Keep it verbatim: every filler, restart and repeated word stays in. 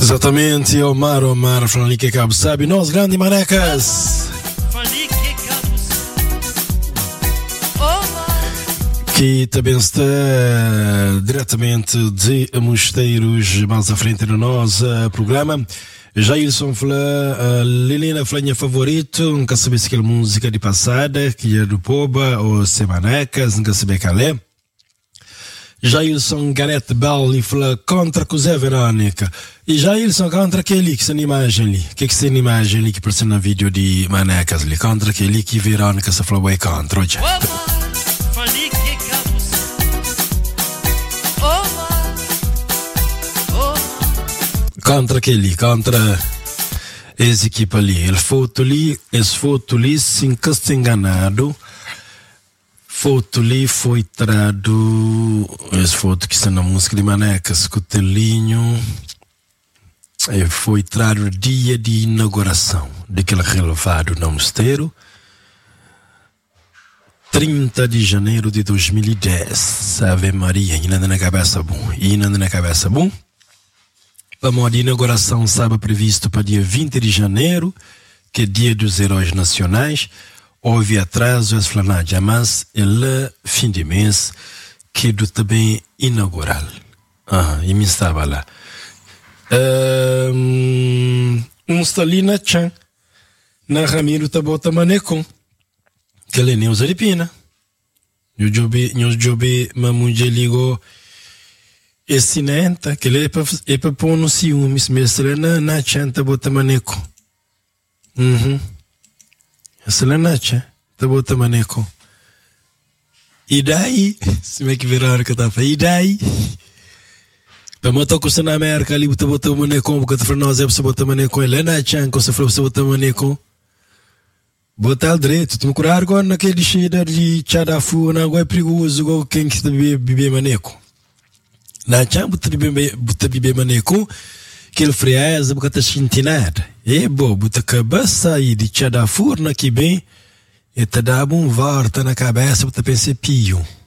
Exatamente, Omar, Omar, falando que cabo sabe, nós grandes manecas. Que também está diretamente de Mosteiros, mais à frente do nosso programa. Jailson fala, uh, Lilina fala minha favorito, nunca sabia se aquela música de passada, que é do Poba, ou Semanecas, nunca sabia qual é. Jailson Gareth Bell fala contra José Verônica. E Jailson contra aquele que essa imagem ali. O que é que essa imagem ali que apareceu no vídeo de Manecas ali? Contra aquele que Verônica se falou é contra o Contra aquele, contra essa equipa ali. Ele foto ali, esse foto ali, sem que se enganado. Foto ali foi trado. Esse foto que está na música de Manecas, com o telinho. Foi trado dia de inauguração daquele relevado no mosteiro. trinta de janeiro de dois mil e dez. Ave Maria, ainda na cabeça bom. Ainda na cabeça bom. A moda de inauguração estava previsto para dia vinte de janeiro, que é dia dos heróis nacionais. Houve atraso, as flanadas, mas ele fim de mês, que do também inaugural. Ah, e me estava lá. Um, um está ali na Chan, na Ramiro Tabota Manecon, que ele nem usa de pina. Eu jobi, eu jobi, mamunje ligou. Esse nenta, que ele é para pôr no ciúmes, mestre, na na chanta bota maneco. Uhum. Essa é na chanta bota maneco. E daí, se me que virar que tá e daí, para matar com na América ali, bota bota maneco, porque tu falou nós é para botar maneco, ele é na chanta, que você falou para botar maneco. Botar direito, tu me curar agora naquele cheiro de chadafu, na água é perigoso, igual quem que bebe maneco. Na chão, buta bibe maneco, que ele frieza, porque tá sentindo e bo, buta cabeça aí de chá da furna que bem, e te dá um volta na cabeça, buta pensar pio.